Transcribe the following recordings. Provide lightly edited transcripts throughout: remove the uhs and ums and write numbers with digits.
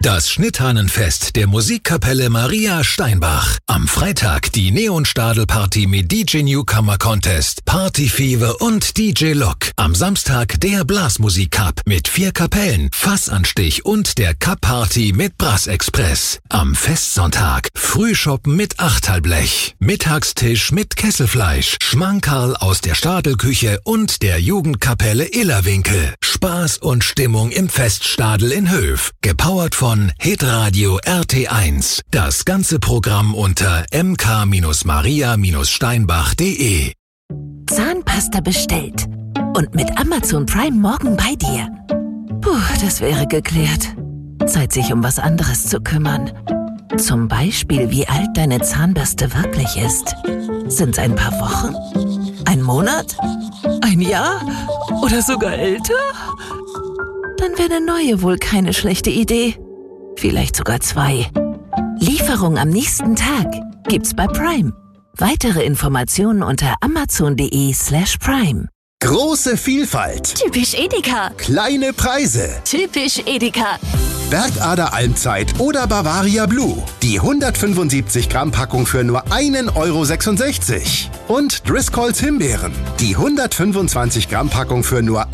Das Schnitthahnenfest der Musikkapelle Maria Steinbach. Am Freitag die Neonstadelparty mit DJ Newcomer Contest, Party Fever und DJ Look. Am Samstag der Blasmusik Cup mit 4 Kapellen, Fassanstich und der Cup Party mit Brass Express. Am Festsonntag Frühschoppen mit Achtalblech, Mittagstisch mit Kesselfleisch, Schmankerl aus der Stadelküche und der Jugendkapelle Illerwinkel. Spaß und Stimmung im Feststadel in Höf. Gepowert von Hitradio RT1. Das ganze Programm unter mk-maria-steinbach.de. Zahnpasta bestellt. Und mit Amazon Prime morgen bei dir. Puh, das wäre geklärt. Zeit, sich um was anderes zu kümmern. Zum Beispiel, wie alt deine Zahnbürste wirklich ist. Sind's ein paar Wochen? Ein Monat? Ein Jahr? Oder sogar älter? Dann wäre eine neue wohl keine schlechte Idee. Vielleicht sogar 2. Lieferung am nächsten Tag gibt's bei Prime. Weitere Informationen unter amazon.de/prime. Große Vielfalt. Typisch Edeka. Kleine Preise. Typisch Edeka. Bergader Almzeit oder Bavaria Blue. Die 175 Gramm Packung für nur 1,66 €. Und Driscolls Himbeeren. Die 125 Gramm Packung für nur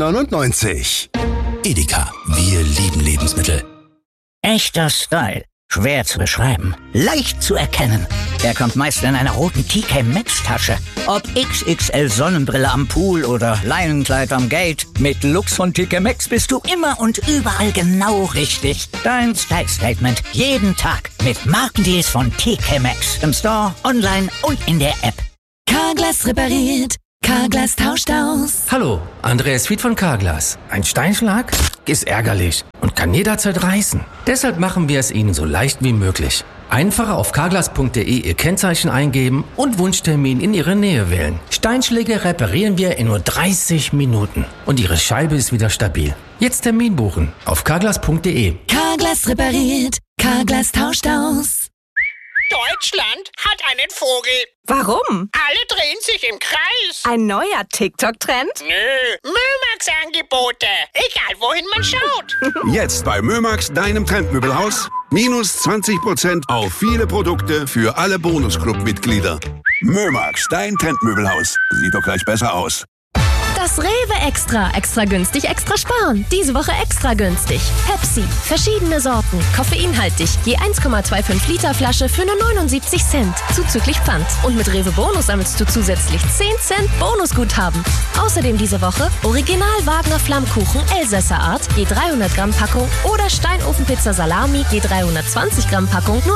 1,99 €. Edeka, wir lieben Lebensmittel. Echter Style. Schwer zu beschreiben. Leicht zu erkennen. Er kommt meist in einer roten TK Maxx Tasche. Ob XXL Sonnenbrille am Pool oder Leinenkleid am Gate. Mit Lux von TK Maxx bist du immer und überall genau richtig. Dein Style Statement. Jeden Tag. Mit Markendeals von TK Maxx. Im Store, online und in der App. Carglass repariert. Carglass tauscht aus. Hallo, Andreas Fied von Carglass. Ein Steinschlag ist ärgerlich und kann jederzeit reißen. Deshalb machen wir es Ihnen so leicht wie möglich. Einfach auf carglass.de Ihr Kennzeichen eingeben und Wunschtermin in Ihre Nähe wählen. Steinschläge reparieren wir in nur 30 Minuten und Ihre Scheibe ist wieder stabil. Jetzt Termin buchen auf carglass.de. Carglass repariert. Carglass tauscht aus. Deutschland hat einen Vogel. Warum? Alle drehen sich im Kreis. Ein neuer TikTok-Trend? Nö, Mömax-Angebote. Egal, wohin man schaut. Jetzt bei Mömax, deinem Trendmöbelhaus. Minus 20% auf viele Produkte für alle Bonusclub-Mitglieder. Mömax, dein Trendmöbelhaus. Sieht doch gleich besser aus. Das Rewe Extra. Extra günstig, extra sparen. Diese Woche extra günstig. Pepsi. Verschiedene Sorten. Koffeinhaltig. Je 1,25 Liter Flasche für nur 79 Cent. Zuzüglich Pfand. Und mit Rewe Bonus sammelst du zusätzlich 10 Cent Bonusguthaben. Außerdem diese Woche Original Wagner Flammkuchen Elsässer Art. Je 300 Gramm Packung. Oder Steinofenpizza Salami. Je 320 Gramm Packung. Nur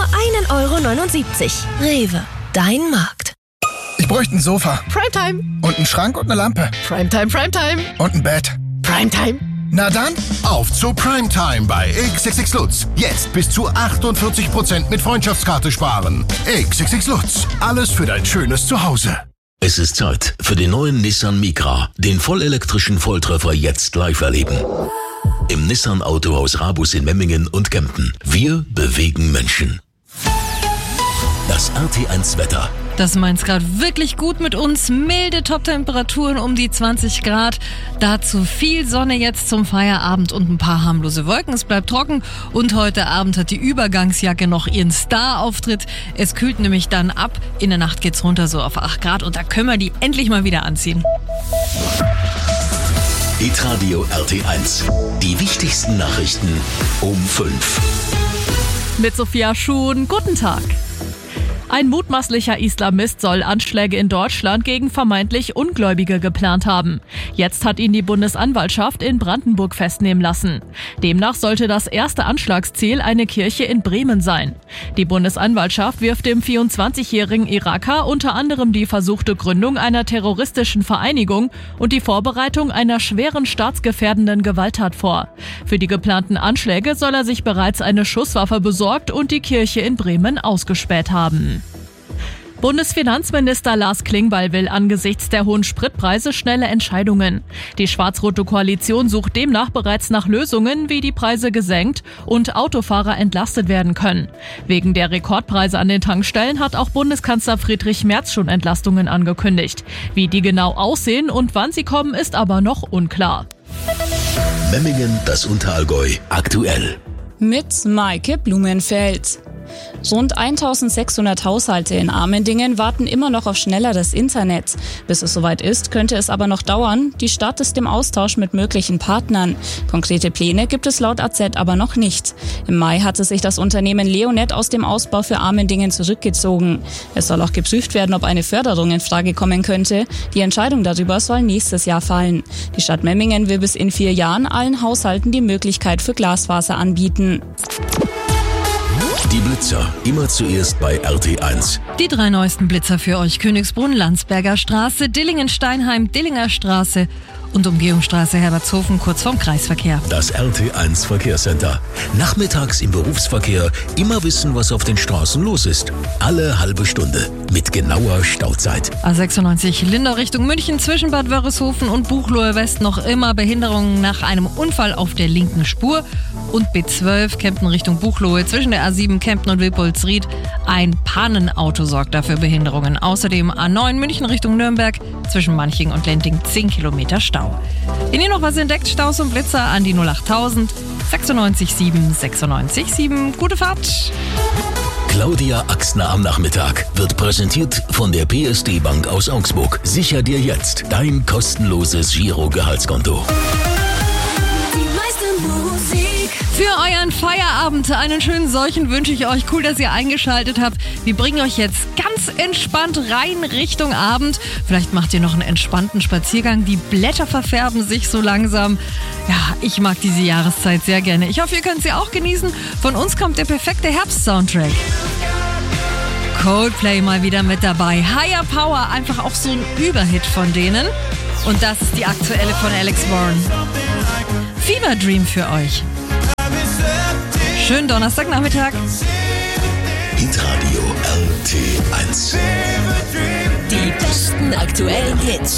1,79 €. Rewe. Dein Markt. Ich bräuchte ein Sofa. Primetime. Und einen Schrank und eine Lampe. Primetime, Primetime. Und ein Bett. Primetime. Na dann, auf zu Primetime bei XXX Lutz. Jetzt bis zu 48% mit Freundschaftskarte sparen. XXX Lutz. Alles für dein schönes Zuhause. Es ist Zeit für den neuen Nissan Micra. Den vollelektrischen Volltreffer jetzt live erleben. Im Nissan Autohaus Rabus in Memmingen und Kempten. Wir bewegen Menschen. Das RT1 Wetter. Das meint's gerade wirklich gut mit uns. Milde Top-Temperaturen um die 20 Grad. Dazu viel Sonne jetzt zum Feierabend und ein paar harmlose Wolken. Es bleibt trocken und heute Abend hat die Übergangsjacke noch ihren Star-Auftritt. Es kühlt nämlich dann ab. In der Nacht geht's runter so auf 8 Grad und da können wir die endlich mal wieder anziehen. Hitradio RT1. Die wichtigsten Nachrichten um 5. Mit Sophia Schuhn. Guten Tag. Ein mutmaßlicher Islamist soll Anschläge in Deutschland gegen vermeintlich Ungläubige geplant haben. Jetzt hat ihn die Bundesanwaltschaft in Brandenburg festnehmen lassen. Demnach sollte das erste Anschlagsziel eine Kirche in Bremen sein. Die Bundesanwaltschaft wirft dem 24-jährigen Iraker unter anderem die versuchte Gründung einer terroristischen Vereinigung und die Vorbereitung einer schweren staatsgefährdenden Gewalttat vor. Für die geplanten Anschläge soll er sich bereits eine Schusswaffe besorgt und die Kirche in Bremen ausgespäht haben. Bundesfinanzminister Lars Klingbeil will angesichts der hohen Spritpreise schnelle Entscheidungen. Die schwarz-rote Koalition sucht demnach bereits nach Lösungen, wie die Preise gesenkt und Autofahrer entlastet werden können. Wegen der Rekordpreise an den Tankstellen hat auch Bundeskanzler Friedrich Merz schon Entlastungen angekündigt. Wie die genau aussehen und wann sie kommen, ist aber noch unklar. Memmingen, das Unterallgäu, aktuell. Mit Maike Blumenfeld. Rund 1600 Haushalte in Amendingen warten immer noch auf schnelleres Internet. Bis es soweit ist, könnte es aber noch dauern. Die Stadt ist im Austausch mit möglichen Partnern. Konkrete Pläne gibt es laut AZ aber noch nicht. Im Mai hatte sich das Unternehmen Leonet aus dem Ausbau für Amendingen zurückgezogen. Es soll auch geprüft werden, ob eine Förderung in Frage kommen könnte. Die Entscheidung darüber soll nächstes Jahr fallen. Die Stadt Memmingen will bis in 4 Jahren allen Haushalten die Möglichkeit für Glasfaser anbieten. Die Blitzer, immer zuerst bei RT1. Die 3 neuesten Blitzer für euch: Königsbrunn, Landsberger Straße, Dillingen-Steinheim, Dillinger Straße und Umgehungsstraße Herbertshofen, kurz vorm Kreisverkehr. Das RT1 Verkehrscenter. Nachmittags im Berufsverkehr immer wissen, was auf den Straßen los ist. Alle halbe Stunde mit genauer Stauzeit. A96 Lindau Richtung München zwischen Bad Wörishofen und Buchloe West noch immer Behinderungen nach einem Unfall auf der linken Spur. Und B12 Kempten Richtung Buchloe zwischen der A7 Kempten und Wilpolsried. Ein Pannenauto sorgt dafür Behinderungen. Außerdem A9 München Richtung Nürnberg zwischen Manching und Lenting 10 Kilometer Stau. Wenn ihr noch was entdeckt, Staus und Blitzer an die 08000 96 7 96 7. Gute Fahrt! Claudia Axtner am Nachmittag wird präsentiert von der PSD Bank aus Augsburg. Sicher dir jetzt dein kostenloses Giro-Gehaltskonto. Für euren Feierabend einen schönen solchen wünsche ich euch. Cool, dass ihr eingeschaltet habt. Wir bringen euch jetzt ganz entspannt rein Richtung Abend. Vielleicht macht ihr noch einen entspannten Spaziergang. Die Blätter verfärben sich so langsam. Ja, ich mag diese Jahreszeit sehr gerne. Ich hoffe, ihr könnt sie auch genießen. Von uns kommt der perfekte Herbst-Soundtrack. Coldplay mal wieder mit dabei. Higher Power, einfach auch so ein Überhit von denen. Und das ist die aktuelle von Alex Warren. Fever Dream für euch. Schönen Donnerstagnachmittag. Hitradio RT1. Die besten aktuellen Hits.